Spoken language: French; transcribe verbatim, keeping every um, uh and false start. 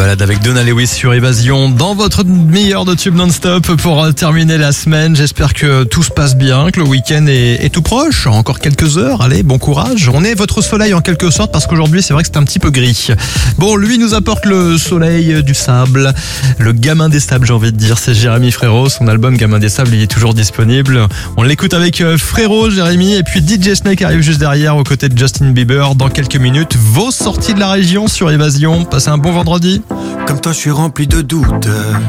balade avec Donna Lewis sur Évasion dans votre meilleur de tube non-stop pour terminer la semaine. J'espère que tout se passe bien, que le week-end est, est tout proche. Encore quelques heures, allez, bon courage. On est votre soleil en quelque sorte parce qu'aujourd'hui c'est vrai que c'est un petit peu gris. Bon, lui nous apporte le soleil du sable, le gamin des sables j'ai envie de dire. C'est Jérémy Frérot, son album Gamin des sables il est toujours disponible. On l'écoute avec Frérot, Jérémy, et puis D J Snake arrive juste derrière aux côtés de Justin Bieber dans quelques minutes. Vos sorties de la région sur Évasion. Passez un bon vendredi. Comme toi, je suis rempli de doutes.